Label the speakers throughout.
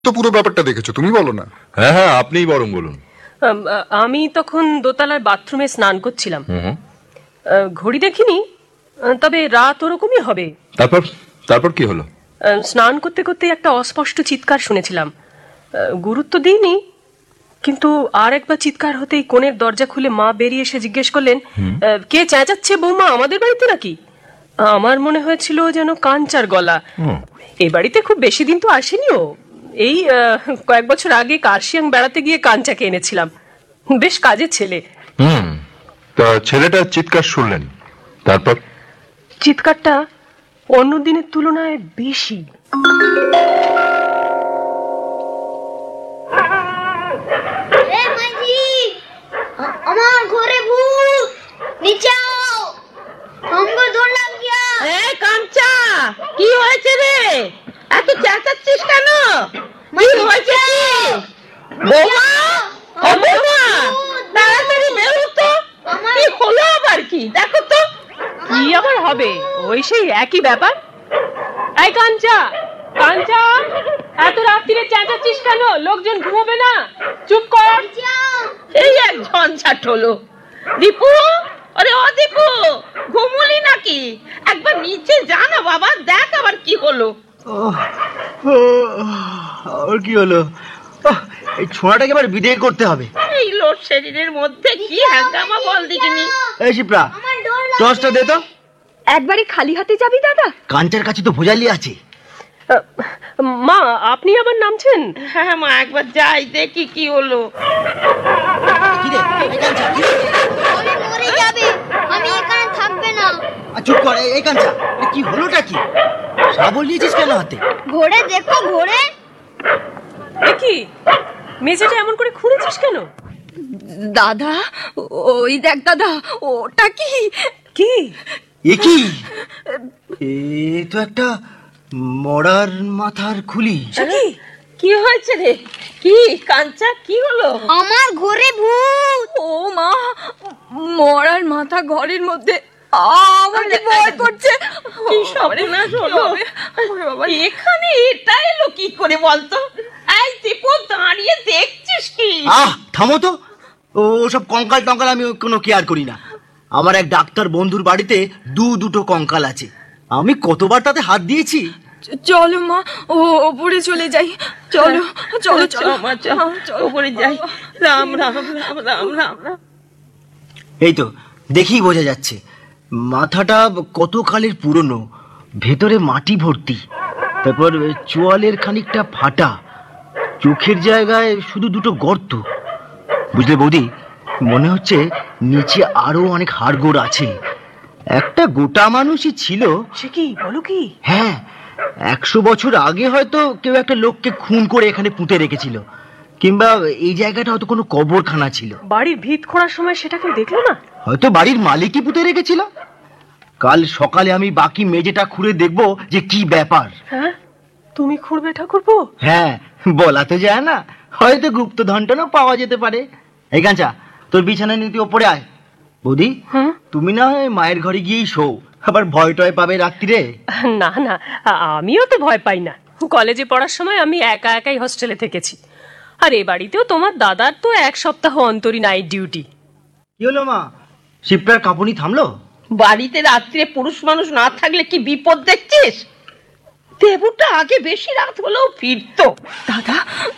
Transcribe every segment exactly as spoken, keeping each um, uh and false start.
Speaker 1: তো পুরো ব্যাপারটা দেখেছো, তুমি বলো না।
Speaker 2: হ্যাঁ হ্যাঁ আপনিই বরং বলুন।
Speaker 3: আমি তখন দোতলার বাথরুমে স্নান করছিলাম, ঘড়ি দেখিনি, তবে রাত ওরকমই হবে।
Speaker 2: তারপর তারপর কি হলো?
Speaker 3: স্নান করতে করতে একটা অস্পষ্ট চিৎকার শুনেছিলাম, গুরুত্ব দিইনি, কিন্তু আর একবার চিৎকার হতেই কোণের দরজা খুলে মা বেরিয়ে এসে জিজ্ঞেস করলেন, কে চেঁচাচ্ছে বৌমা, আমাদের বাড়িতে নাকি? আমার মনে হয়েছিল যেন কাঞ্চার গলা। এ বাড়িতে খুব বেশি দিন তো আসেনিও, এই কয়েক বছর আগে কার্শিয়াং বেড়াতে গিয়ে কাঞ্চাকে এনেছিলাম, বেশ কাজের ছেলে।
Speaker 2: হুম তা ছেলেটা চিৎকার শুনলেন, তারপর?
Speaker 3: চিৎকারটা অন্য দিনের তুলনায় বেশি।
Speaker 4: আমার ঘরে ভূত, নিচে আও, हमको डर लग गया।
Speaker 5: এ কাঞ্চা, কি হয়েছে রে? এত চেঁচাচ্ছিস কেন? কি হয়েছে কি? বৌমা, ও বৌমা, তাড়াতাড়ি বেরো তো। কি হলো আবার কি? দেখো তো।
Speaker 3: কি আবার হবে, ওই সেই একই ব্যাপার। এই কাঞ্চা, কাঞ্চা, এত রাত্রিরে চেঁচাচ্ছিস কেন? লোকজন ঘুমোবে না, চুপ কর।
Speaker 5: এই এক ঝঞ্ঝাট হলো। দীপু, আরে ও দীপু, ঘুমুলি নাকি? একবার নিচে যা না বাবা, দেখ আবার কি হলো।
Speaker 6: আর কি হলো? এই ছোঁড়াটাকে এবার বিদায় করতে হবে।
Speaker 5: এই লোড শরীরের মধ্যে কি হ্যাঙ্গামা বল দিকিনি।
Speaker 6: এই শিপ্রা, টর্চটা দে তো।
Speaker 7: একবারে খালি হাতে যাবি দাদা?
Speaker 6: কাঞ্চার কাছে তো ভোজালি আছে।
Speaker 3: মা, আপনি আবার নামছেন?
Speaker 5: হ্যাঁ মা, একবার যাই দেখি কি হলো।
Speaker 6: কি রে, এই কাঞ্চা, কি রে?
Speaker 4: আমি মরে যাবে, আমি এখানে থাকবে না।
Speaker 6: চুপ কর, এই কাঞ্চা, কি হলোটা কি? শাবল নিয়েছিস কেন হাতে?
Speaker 4: ঘোড়ে দেখো, ঘোড়ে।
Speaker 3: দেখি, মেঝেটা এমন করে খুঁড়েছিস কেন?
Speaker 7: দাদা, ওই দেখ দাদা, ওটা কি?
Speaker 3: কি
Speaker 6: এ কি? এ তো একটা মরার মাথার খুলি।
Speaker 5: কি হয়েছে রে? কি কাঞ্চা, কি হলো?
Speaker 4: আমার ঘরে ভূত।
Speaker 7: ও মা, মরার মাথা ঘরের মধ্যে, আমার কি ভয় করছে।
Speaker 5: কি সর্বনাশ হলো এখানে? এটা এলো কি করে বলতো? এই দীপু, দাঁড়িয়ে দেখছিস কি?
Speaker 6: আহ থামো তো, ও সব কঙ্কাল টঙ্কাল আমি কোনো কেয়ার করি না। আমার এক ডাক্তার বন্ধুর বাড়িতে দু দুটো কঙ্কাল আছে, আমি কতবার তাতে হাত দিয়েছি।
Speaker 7: চলো মা, ও ওপরে চলে যাই। চলো চলো চলো
Speaker 5: মা, চলো ওপরে যাই। রাম রাম রাম রাম রাম রাম।
Speaker 6: এই তো দেখেই বোঝা যাচ্ছে, মাথাটা কত কালের পুরনো, ভেতরে মাটি ভর্তি, তারপর চোয়ালের খানিকটা ফাটা, চোখের জায়গায় শুধু দুটো গর্ত। বুঝলে বৌদি, মনে হচ্ছে নিচে আরো অনেক হাড়গোড় আছে। একটা গোটা মানুষই ছিল।
Speaker 3: সে কি, বলো কি?
Speaker 6: হ্যাঁ, একশো বছর আগে হয়তো কেউ একটা লোককে খুন করে এখানে পুঁতে রেখেছিল, কিংবা এই জায়গাটা হয়তো কোনো কবরখানা ছিল।
Speaker 3: বাড়ির ভিত খোঁড়ার সময় সেটা কেউ দেখলো না?
Speaker 6: হয়তো বাড়ির মালিকই পুঁতে রেখেছিল। কাল সকালে আমি বাকি মেঝেটা খুঁড়ে দেখবো যে কি ব্যাপার।
Speaker 3: হ্যাঁ, তুমি খুঁড়বে ঠাকুরপো?
Speaker 6: হ্যাঁ, বলা তো যায় না, হয়তো গুপ্তধনটাও পাওয়া যেতে পারে। এই কাঞ্চা, তোর বিছানা নিতে ওপরে আয়। বৌদি, তুমি না হয় মায়ের ঘরে গিয়েই শো, আবার ভয় টয় পাবে রাত্রিরে।
Speaker 3: না না, আমিও তো ভয় পাই না। কলেজে পড়ার সময় আমি একা একাই হোস্টেলে থেকেছি, আর এ বাড়িতেও তোমার দাদার তো এক সপ্তাহ অন্তরই নাইট ডিউটি।
Speaker 6: কি হলো মা, শিপ্রার কাঁপুনি থামলো?
Speaker 5: বাড়িতে রাত্রে পুরুষ মানুষ না থাকলে কি বিপদ দেখছিস? দেবুটা আগে বেশি রাত হলেও ফিরতো।
Speaker 7: দাদা,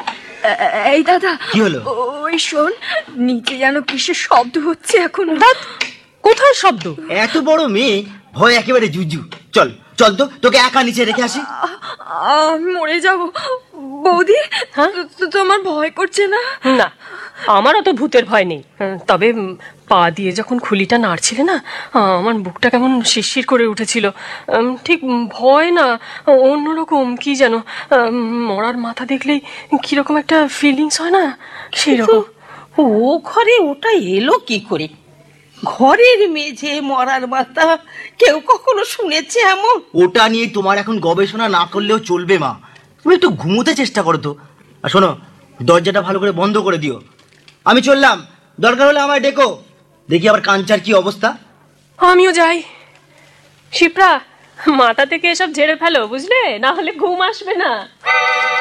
Speaker 7: এই দাদা,
Speaker 6: কি হলো?
Speaker 7: ওই শোন, নিচে যেন কিসের শব্দ হচ্ছে এখন।
Speaker 3: কোথায় শব্দ?
Speaker 6: এত বড় মেয়ে, ভয় একেবারে জুজু। চল চল তো, তোকে একা নিচে রেখে আসি।
Speaker 7: আমি মরে যাব। বৌদি, তোমার ভয় করছে না?
Speaker 3: না, আমারও তো ভূতের ভয় নেই, তবে পা দিয়ে যখন খুলিটা নাড়ছিলে না, আমার বুকটা কেমন শিরশির করে উঠেছিল। ঠিক ভয় না, অন্যরকম কি যেন, মরার মাথা দেখলেই কিরকম একটা ফিলিংস হয় না, সেই রকম।
Speaker 5: ও ঘরে ওটা এলো কি করে? ঘরের মেঝে মরার মাথা, কেউ কখনো শুনেছে এমন?
Speaker 6: ওটা নিয়ে তোমার এখন গবেষণা না করলেও চলবে মা, তুমি একটু ঘুমোতে চেষ্টা করো তো। আর শোনো, দরজাটা ভালো করে বন্ধ করে দিও। আমি চললাম, দরকার হলে আমায় ডেকো। দেখি আবার কাঞ্চার কি অবস্থা।
Speaker 3: আমিও যাই। শিপ্রা, মাথা থেকে এসব ঝেড়ে ফেলো, বুঝলে, না হলে ঘুম আসবে না।